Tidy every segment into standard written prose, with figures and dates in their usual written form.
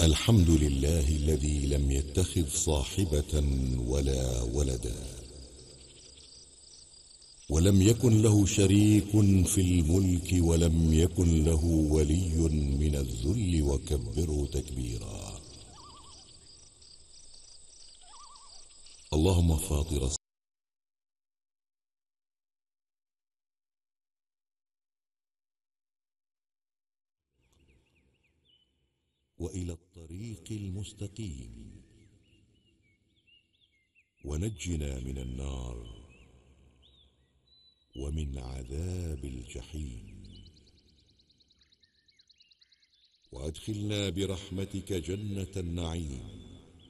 الحمد لله الذي لم يتخذ صاحبة ولا ولدا، ولم يكن له شريك في الملك، ولم يكن له ولي من الذل، وكبره تكبيرا. اللهم فاطر وإلى الطريق المستقيم، ونجنا من النار ومن عذاب الجحيم، وأدخلنا برحمتك جنة النعيم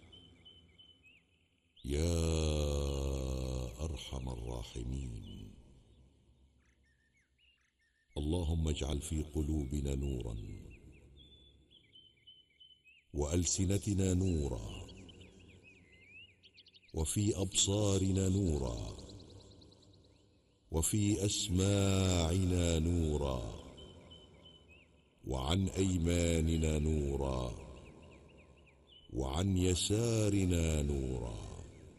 يا أرحم الراحمين. اللهم اجعل في قلوبنا نورا، وألسنتنا نورا، وفي أبصارنا نورا، وفي أسماعنا نورا، وعن أيماننا نورا، وعن يسارنا نورا،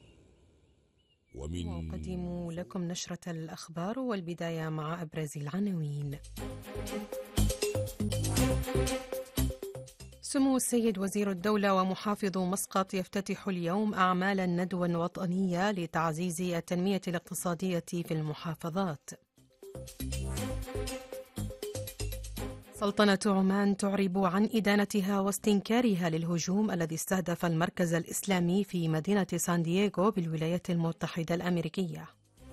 وأقدم لكم نشرة الأخبار، والبداية مع أبرز العناوين. سمو السيد وزير الدولة ومحافظ مسقط يفتتح اليوم أعمال الندوة الوطنية لتعزيز التنمية الاقتصادية في المحافظات. سلطنة عمان تعرب عن إدانتها واستنكارها للهجوم الذي استهدف المركز الإسلامي في مدينة سان دييغو بالولايات المتحدة الأمريكية.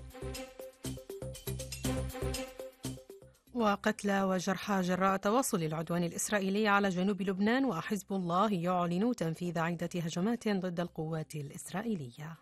وقتلى وجرحى جراء تواصل العدوان الإسرائيلي على جنوب لبنان، وحزب الله يعلن تنفيذ عدة هجمات ضد القوات الإسرائيلية.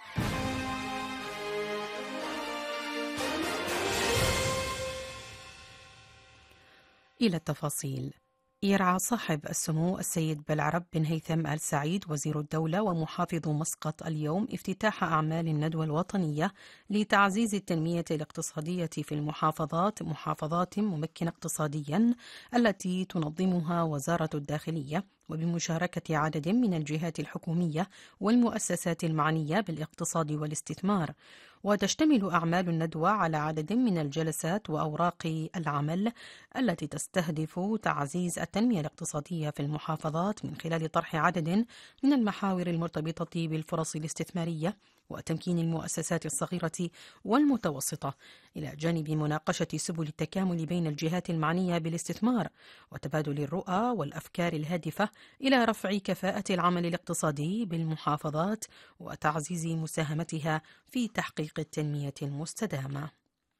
إلى التفاصيل. يرعى صاحب السمو السيد بلعرب بن هيثم آل سعيد وزير الدولة ومحافظ مسقط اليوم افتتاح أعمال الندوة الوطنية لتعزيز التنمية الاقتصادية في المحافظات، محافظات ممكنة اقتصاديا التي تنظمها وزارة الداخلية، وبمشاركة عدد من الجهات الحكومية والمؤسسات المعنية بالاقتصاد والاستثمار. وتشتمل أعمال الندوة على عدد من الجلسات وأوراق العمل التي تستهدف تعزيز التنمية الاقتصادية في المحافظات من خلال طرح عدد من المحاور المرتبطة بالفرص الاستثمارية وتمكين المؤسسات الصغيرة والمتوسطة، إلى جانب مناقشة سبل التكامل بين الجهات المعنية بالاستثمار وتبادل الرؤى والأفكار الهادفة إلى رفع كفاءة العمل الاقتصادي بالمحافظات وتعزيز مساهمتها في تحقيق التنمية المستدامة.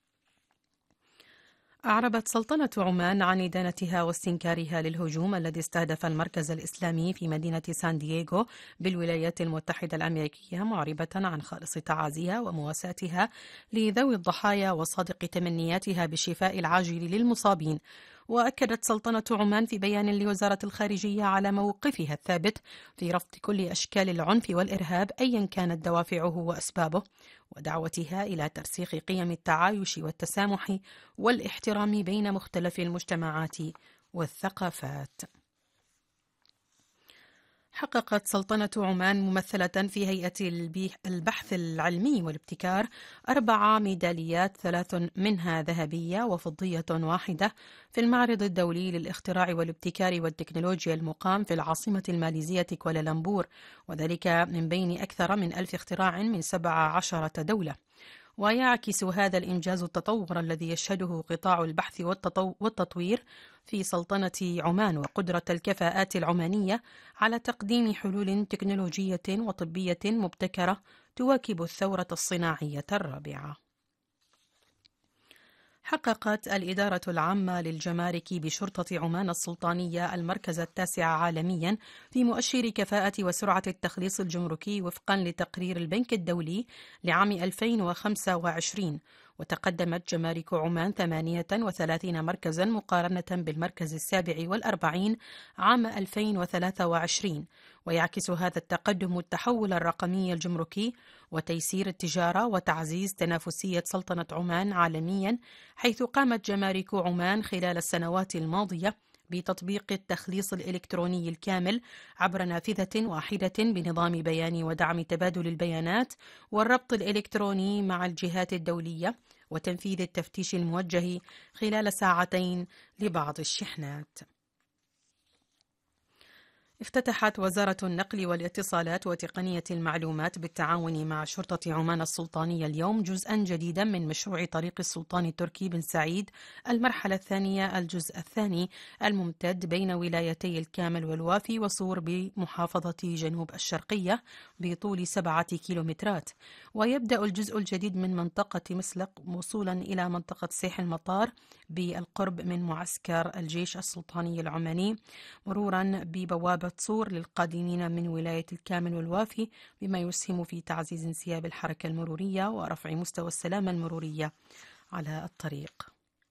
أعربت سلطنة عمان عن إدانتها واستنكارها للهجوم الذي استهدف المركز الإسلامي في مدينة سان دييغو بالولايات المتحدة الأمريكية، معربة عن خالص تعازيها ومواساتها لذوي الضحايا وصادق تمنياتها بالشفاء العاجل للمصابين. وأكدت سلطنة عمان في بيان لوزارة الخارجية على موقفها الثابت في رفض كل أشكال العنف والإرهاب أيا كانت دوافعه وأسبابه، ودعوتها إلى ترسيخ قيم التعايش والتسامح والاحترام بين مختلف المجتمعات والثقافات. حققت سلطنة عمان ممثلة في هيئة البحث العلمي والابتكار 4 ميداليات، 3 منها ذهبية وفضية واحدة في المعرض الدولي للاختراع والابتكار والتكنولوجيا المقام في العاصمة الماليزية كوالالمبور، وذلك من بين أكثر من 1000 اختراع من 17 دولة. ويعكس هذا الإنجاز التطور الذي يشهده قطاع البحث والتطوير في سلطنة عمان، وقدرة الكفاءات العمانية على تقديم حلول تكنولوجية وطبية مبتكرة تواكب الثورة الصناعية الرابعة. حققت الإدارة العامة للجمارك بشرطة عمان السلطانية المركز ال9 عالميا في مؤشر كفاءة وسرعة التخليص الجمركي وفقا لتقرير البنك الدولي لعام 2025، وتقدمت جمارك عمان 38 مركزا مقارنة بالمركز ال47 عام 2023. ويعكس هذا التقدم التحول الرقمي الجمركي وتيسير التجارة وتعزيز تنافسية سلطنة عمان عالميا، حيث قامت جمارك عمان خلال السنوات الماضية بتطبيق التخليص الإلكتروني الكامل عبر نافذة واحدة بنظام بيان ودعم تبادل البيانات والربط الإلكتروني مع الجهات الدولية وتنفيذ التفتيش الموجه خلال ساعتين لبعض الشحنات. افتتحت وزارة النقل والاتصالات وتقنية المعلومات بالتعاون مع شرطة عمان السلطانية اليوم جزءا جديدا من مشروع طريق السلطان التركي بن سعيد المرحلة الثانية الجزء الثاني الممتد بين ولايتي الكامل والوافي وصور بمحافظة جنوب الشرقية بطول 7 كيلومترات. ويبدأ الجزء الجديد من منطقة مسلق وصولا إلى منطقة سيح المطار بالقرب من معسكر الجيش السلطاني العماني مرورا ببوابة صور للقادمين من ولاية الكامل والوافي بما يسهم في تعزيز انسياب الحركة المرورية ورفع مستوى السلامة المرورية على الطريق.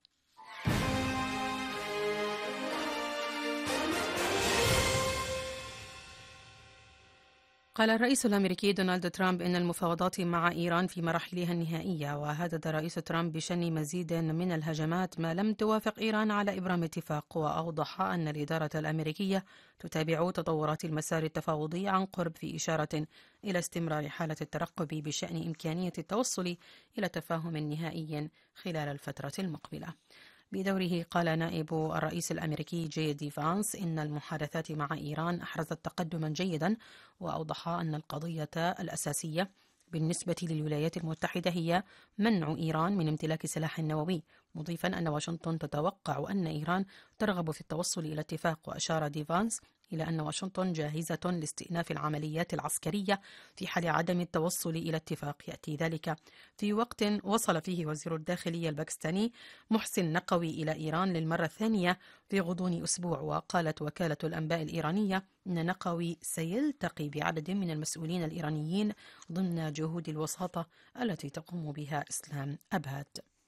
قال الرئيس الأمريكي دونالد ترامب إن المفاوضات مع إيران في مراحلها النهائية، وهدد رئيس ترامب بشن مزيد من الهجمات ما لم توافق إيران على إبرام اتفاق. وأوضح أن الإدارة الأمريكية تتابع تطورات المسار التفاوضي عن قرب في إشارة إلى استمرار حالة الترقب بشأن إمكانية التوصل إلى تفاهم نهائي خلال الفترة المقبلة. بدوره قال نائب الرئيس الأمريكي جي دي فانس إن المحادثات مع إيران أحرزت تقدما جيدا، وأوضح أن القضية الأساسية بالنسبة للولايات المتحدة هي منع إيران من امتلاك سلاح نووي، مضيفا أن واشنطن تتوقع أن إيران ترغب في التوصل إلى اتفاق. وأشار دي فانس إلى أن واشنطن جاهزة لاستئناف العمليات العسكرية في حال عدم التوصل إلى اتفاق. يأتي ذلك في وقت وصل فيه وزير الداخلية الباكستاني محسن نقوي إلى إيران للمرة الثانية في غضون أسبوع. وقالت وكالة الأنباء الإيرانية أن نقوي سيلتقي بعدد من المسؤولين الإيرانيين ضمن جهود الوساطة التي تقوم بها إسلام أباد.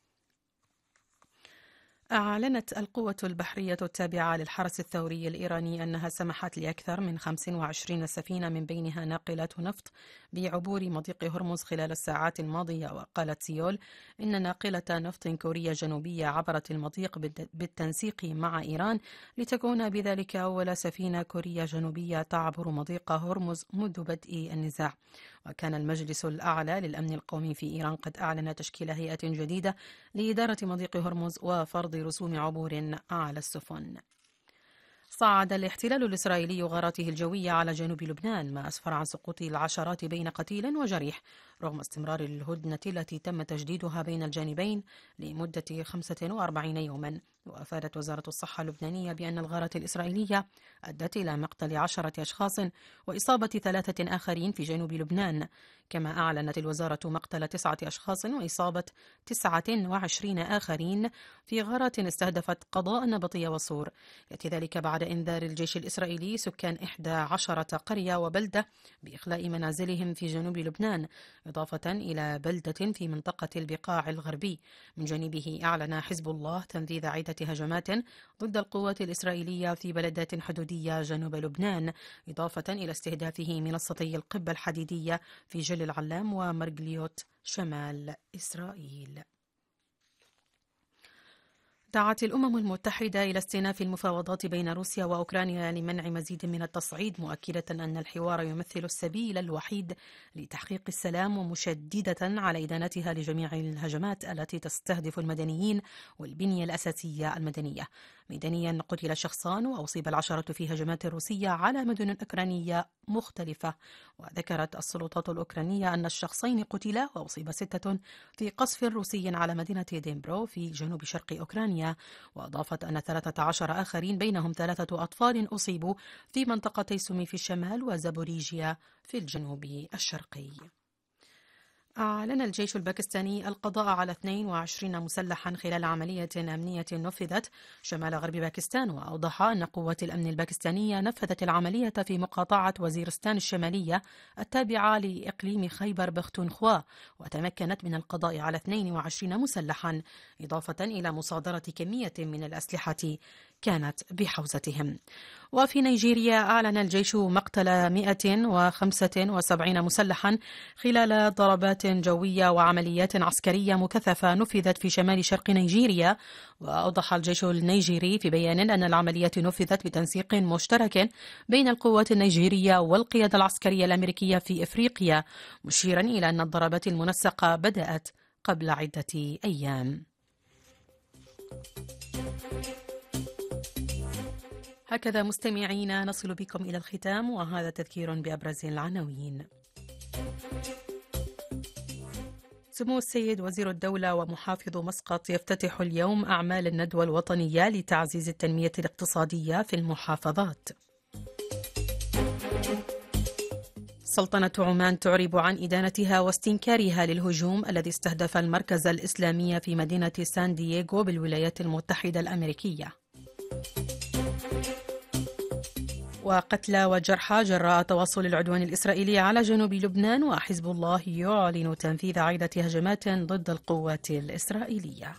أعلنت القوة البحرية التابعة للحرس الثوري الإيراني أنها سمحت لأكثر من 25 سفينة من بينها ناقلات نفط بعبور مضيق هرمز خلال الساعات الماضية. وقالت سيول إن ناقلة نفط كورية جنوبية عبرت المضيق بالتنسيق مع إيران لتكون بذلك أول سفينة كورية جنوبية تعبر مضيق هرمز منذ بدء النزاع. وكان المجلس الأعلى للأمن القومي في إيران قد أعلن تشكيل هيئة جديدة لإدارة مضيق هرمز وفرض رسوم عبور على السفن. صعد الاحتلال الإسرائيلي غاراته الجوية على جنوب لبنان ما أسفر عن سقوط العشرات بين قتيل وجريح رغم استمرار الهدنة التي تم تجديدها بين الجانبين لمدة 45 يوما. وأفادت وزارة الصحة اللبنانية بأن الغارة الإسرائيلية أدت إلى مقتل 10 أشخاص وإصابة 3 آخرين في جنوب لبنان. كما أعلنت الوزارة مقتل 9 أشخاص وإصابة 29 آخرين في غارات استهدفت قضاء النبطية وصور. يأتي ذلك بعد إنذار الجيش الإسرائيلي سكان 11 قرية وبلدة بإخلاء منازلهم في جنوب لبنان، إضافة إلى بلدة في منطقة البقاع الغربي. من جانبه أعلن حزب الله تنفيذ عدة هجمات ضد القوات الإسرائيلية في بلدات حدودية جنوب لبنان، إضافة إلى استهدافه منصتي القبة الحديدية في جل العلام ومرجليوت شمال إسرائيل. دعت الأمم المتحدة إلى استئناف المفاوضات بين روسيا وأوكرانيا لمنع مزيد من التصعيد، مؤكدة أن الحوار يمثل السبيل الوحيد لتحقيق السلام ومشددة على إدانتها لجميع الهجمات التي تستهدف المدنيين والبنية الأساسية المدنية. ميدانيا قتل شخصان وأصيب العشرة في هجمات روسية على مدن أوكرانية مختلفة. وذكرت السلطات الأوكرانية أن الشخصين قتلا وأصيب 6 في قصف روسي على مدينة ديمبرو في جنوب شرق أوكرانيا. وأضافت أن 13 آخرين بينهم 3 أطفال أصيبوا في منطقتي سومي في الشمال وزابوريجيا في الجنوب الشرقي. أعلن الجيش الباكستاني القضاء على 22 مسلحا خلال عملية أمنية نفذت شمال غرب باكستان. وأوضح أن قوات الأمن الباكستانية نفذت العملية في مقاطعة وزيرستان الشمالية التابعة لإقليم خيبر بختونخوا، وتمكنت من القضاء على 22 مسلحا، إضافة إلى مصادرة كمية من الأسلحة كانت بحوزتهم. وفي نيجيريا أعلن الجيش مقتل 175 مسلحا خلال ضربات جوية وعمليات عسكرية مكثفة نفذت في شمال شرق نيجيريا. وأوضح الجيش النيجيري في بيان أن العمليات نفذت بتنسيق مشترك بين القوات النيجيرية والقيادة العسكرية الأمريكية في إفريقيا، مشيرا إلى أن الضربات المنسقة بدأت قبل عدة أيام. هكذا مستمعينا نصل بكم إلى الختام، وهذا تذكير بأبرز العناوين. سمو السيد وزير الدولة ومحافظ مسقط يفتتح اليوم أعمال الندوة الوطنية لتعزيز التنمية الاقتصادية في المحافظات. سلطنة عمان تعرب عن إدانتها واستنكارها للهجوم الذي استهدف المركز الإسلامي في مدينة سان دييغو بالولايات المتحدة الأمريكية. وقتلى وجرحى جراء تواصل العدوان الإسرائيلي على جنوب لبنان، وحزب الله يعلن تنفيذ عدة هجمات ضد القوات الإسرائيلية.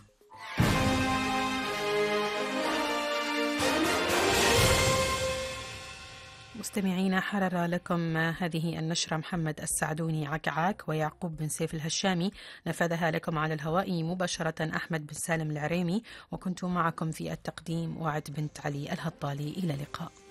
مستمعين، حرر لكم هذه النشرة محمد السعدوني عكعاك ويعقوب بن سيف الهشامي، نفذها لكم على الهواء مباشرة أحمد بن سالم العريمي، وكنت معكم في التقديم وعد بنت علي الهطالي. إلى اللقاء.